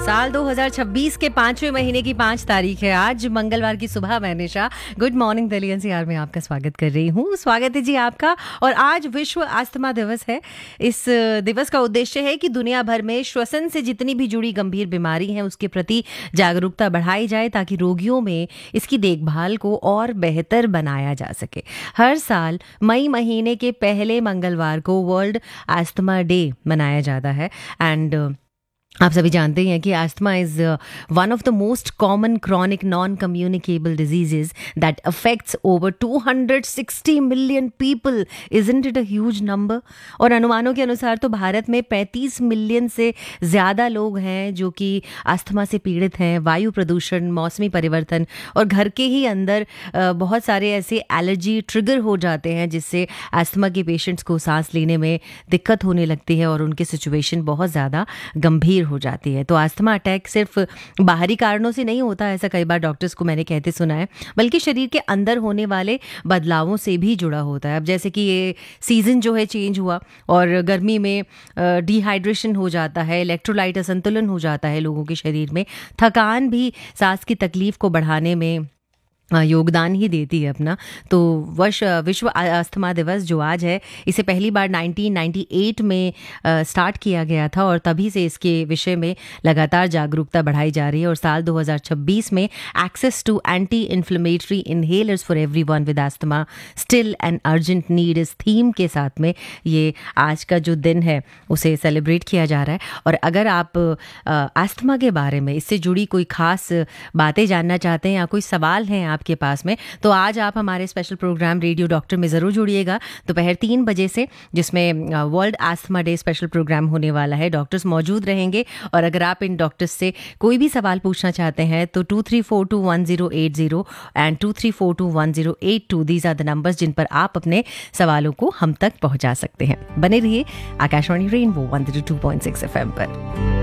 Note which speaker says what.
Speaker 1: साल 2026 के 5वें महीने की 5 तारीख है। आज मंगलवार की सुबह मैं निशा गुड मॉर्निंग दिल्ली एनसीआर में आपका स्वागत कर रही हूँ। स्वागत है जी आपका। और आज विश्व अस्थमा दिवस है। इस दिवस का उद्देश्य है कि दुनिया भर में श्वसन से जितनी भी जुड़ी गंभीर बीमारी हैं उसके प्रति जागरूकता बढ़ाई जाए ताकि रोगियों में इसकी देखभाल को और बेहतर बनाया जा सके। हर साल मई महीने के पहले मंगलवार को वर्ल्ड अस्थमा डे मनाया जाता है। एंड आप सभी जानते हैं कि asthma is one of the most common chronic non communicable diseases that affects over 260 million people. Isn't it a huge number? और अनुमानों के अनुसार तो भारत में 35 मिलियन से ज़्यादा लोग हैं जो कि अस्थमा से पीड़ित हैं। वायु प्रदूषण, मौसमी परिवर्तन और घर के ही अंदर बहुत सारे ऐसे एलर्जी ट्रिगर हो जाते हैं जिससे अस्थमा के पेशेंट्स को सांस लेने में दिक्कत होने लगती है और उनकी सिचुएशन बहुत ज़्यादा गंभीर हो जाती है। तो अस्थमा अटैक सिर्फ बाहरी कारणों से नहीं होता, ऐसा कई बार डॉक्टर्स को मैंने कहते सुना है, बल्कि शरीर के अंदर होने वाले बदलावों से भी जुड़ा होता है। अब जैसे कि ये सीजन जो है चेंज हुआ और गर्मी में डिहाइड्रेशन हो जाता है, इलेक्ट्रोलाइट असंतुलन हो जाता है लोगों के शरीर में, थकान भी सांस की तकलीफ को बढ़ाने में योगदान ही देती है अपना। तो विश्व अस्थमा दिवस जो आज है, इसे पहली बार 1998 में स्टार्ट किया गया था और तभी से इसके विषय में लगातार जागरूकता बढ़ाई जा रही है। और साल 2026 में access to anti inflammatory inhalers for everyone with asthma still an urgent need इस थीम के साथ में ये आज का जो दिन है उसे सेलिब्रेट किया जा रहा है। और अगर आप अस्थमा के बारे में, इससे जुड़ी कोई खास बातें जानना चाहते हैं या कोई सवाल हैं आपके पास में, तो आज आप हमारे स्पेशल प्रोग्राम रेडियो डॉक्टर में ज़रूर जुड़िएगा दोपहर 3 बजे से, जिसमें world asthma day special programme होने वाला है। डॉक्टर्स मौजूद रहेंगे और अगर आप इन डॉक्टर्स से कोई भी सवाल पूछना चाहते हैं तो 23421080 and 23421082 these are the numbers जिन पर आप अपने सवालों को हम तक पहुंचा सकते हैं। बने रहिए आकाशवाणी रेनबो 102.6 FM पर।